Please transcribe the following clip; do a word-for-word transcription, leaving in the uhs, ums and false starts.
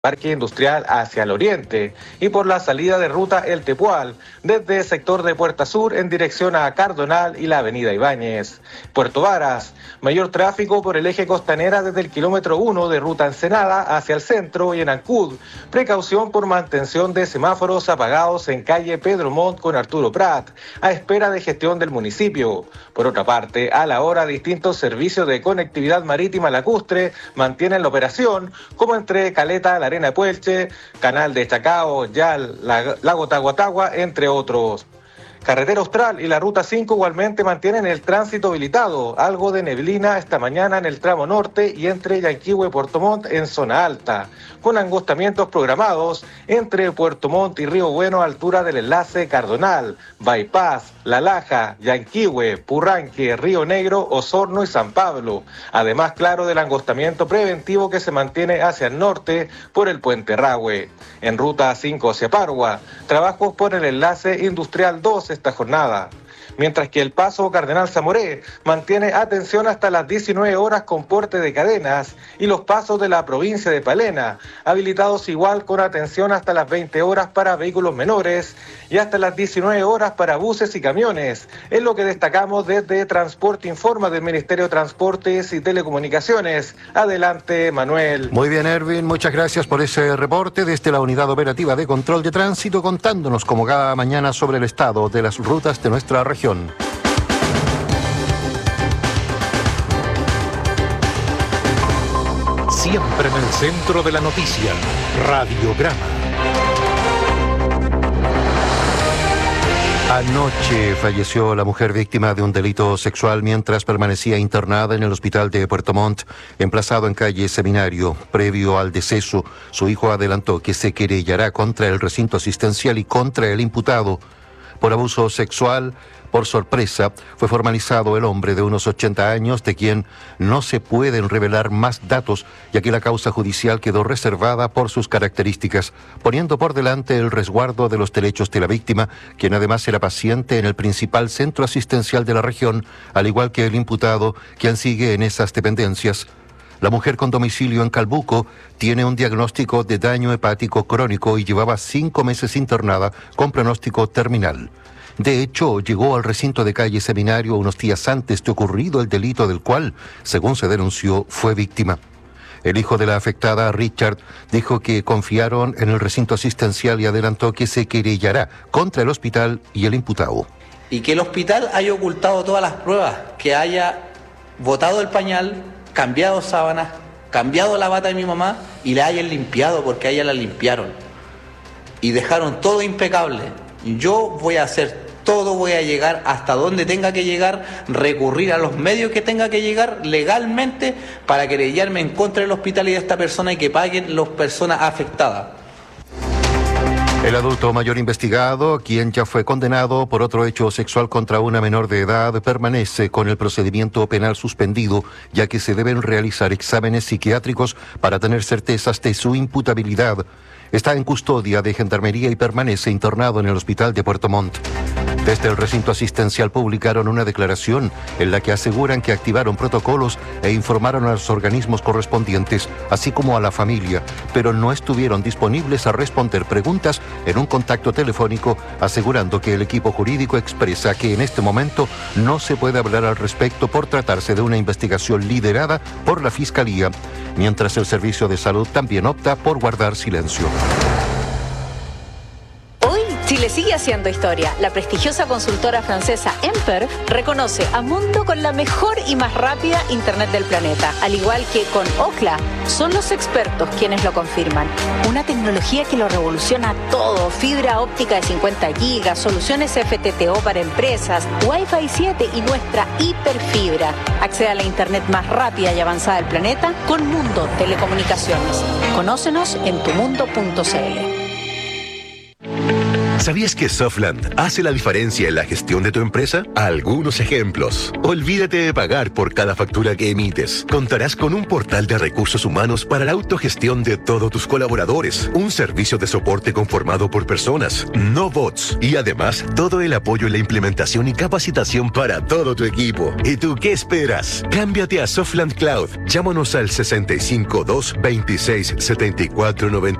Parque Industrial hacia el oriente y por la salida de ruta El Tepual desde el sector de Puerta Sur en dirección a Cardonal y la avenida Ibáñez. Puerto Varas, mayor tráfico por el eje costanera desde el kilómetro uno de ruta Ensenada hacia el centro y en Ancud. Precaución por mantención de semáforos apagados en calle Pedro Montt con Arturo Prat, a espera de gestión del municipio. Por otra parte, a la hora distintos servicios de conectividad marítima lacustre mantienen la operación, como entre Caleta, La Arena de Puelche, Canal de Chacao, Yal, Lago Tahuatahua, entre otros. Carretera Austral y la Ruta cinco igualmente mantienen el tránsito habilitado, algo de neblina esta mañana en el tramo norte y entre Yanquihue y Puerto Montt en zona alta, con angostamientos programados entre Puerto Montt y Río Bueno a altura del enlace Cardonal, Bypass, La Laja, Yanquihue, Purranque, Río Negro, Osorno y San Pablo. Además, claro, del angostamiento preventivo que se mantiene hacia el norte por el Puente Rahue. En Ruta cinco hacia Parua, trabajos por el enlace Industrial dos esta jornada. Mientras que el paso Cardenal Zamoré mantiene atención hasta las diecinueve horas con porte de cadenas y los pasos de la provincia de Palena, habilitados igual con atención hasta las veinte horas para vehículos menores y hasta las diecinueve horas para buses y camiones. Es lo que destacamos desde Transporte Informa del Ministerio de Transportes y Telecomunicaciones. Adelante, Manuel. Muy bien, Erwin, muchas gracias por ese reporte desde la Unidad Operativa de Control de Tránsito, contándonos como cada mañana sobre el estado de las rutas de nuestra región. Siempre en el centro de la noticia, Radiograma. Anoche falleció la mujer víctima de un delito sexual mientras permanecía internada en el hospital de Puerto Montt, emplazado en calle Seminario. Previo al deceso, su hijo adelantó que se querellará contra el recinto asistencial y contra el imputado. Por abuso sexual, por sorpresa, fue formalizado el hombre de unos ochenta años, de quien no se pueden revelar más datos, ya que la causa judicial quedó reservada por sus características, poniendo por delante el resguardo de los derechos de la víctima, quien además era paciente en el principal centro asistencial de la región, al igual que el imputado, quien sigue en esas dependencias. La mujer con domicilio en Calbuco tiene un diagnóstico de daño hepático crónico y llevaba cinco meses internada con pronóstico terminal. De hecho, llegó al recinto de calle Seminario unos días antes de ocurrido el delito del cual, según se denunció, fue víctima. El hijo de la afectada, Richard, dijo que confiaron en el recinto asistencial y adelantó que se querellará contra el hospital y el imputado. Y que el hospital haya ocultado todas las pruebas, que haya botado el pañal, cambiado sábanas, cambiado la bata de mi mamá y la hayan limpiado, porque a ella la limpiaron y dejaron todo impecable. Yo voy a hacer todo, voy a llegar hasta donde tenga que llegar, recurrir a los medios que tenga que llegar legalmente para querellarme en contra del hospital y de esta persona y que paguen las personas afectadas. El adulto mayor investigado, quien ya fue condenado por otro hecho sexual contra una menor de edad, permanece con el procedimiento penal suspendido, ya que se deben realizar exámenes psiquiátricos para tener certezas de su imputabilidad. Está en custodia de Gendarmería y permanece internado en el hospital de Puerto Montt. Desde el recinto asistencial publicaron una declaración en la que aseguran que activaron protocolos e informaron a los organismos correspondientes, así como a la familia, pero no estuvieron disponibles a responder preguntas en un contacto telefónico, asegurando que el equipo jurídico expresa que en este momento no se puede hablar al respecto por tratarse de una investigación liderada por la Fiscalía, mientras el Servicio de Salud también opta por guardar silencio. Chile sigue haciendo historia. La prestigiosa consultora francesa Emper reconoce a Mundo con la mejor y más rápida Internet del planeta. Al igual que con Ookla, son los expertos quienes lo confirman. Una tecnología que lo revoluciona todo. Fibra óptica de cincuenta gigas, soluciones F T T O para empresas, Wi-Fi siete y nuestra hiperfibra. Accede a la Internet más rápida y avanzada del planeta con Mundo Telecomunicaciones. Conócenos en tumundo punto c l. ¿Sabías que Softland hace la diferencia en la gestión de tu empresa? Algunos ejemplos. Olvídate de pagar por cada factura que emites. Contarás con un portal de recursos humanos para la autogestión de todos tus colaboradores. Un servicio de soporte conformado por personas, no bots. Y además, todo el apoyo en la implementación y capacitación para todo tu equipo. ¿Y tú qué esperas? Cámbiate a Softland Cloud. Llámanos al sesenta y cinco dos veintiséis setenta y cuatro noventa.